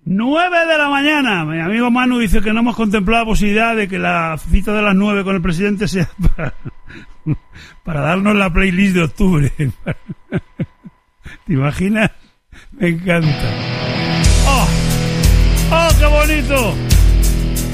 9 de la mañana. Mi amigo Manu dice que no hemos contemplado la posibilidad de que la cita de las 9 con el presidente sea para darnos la playlist de octubre. ¿Te imaginas? Me encanta. ¡Oh! ¡Oh, qué bonito!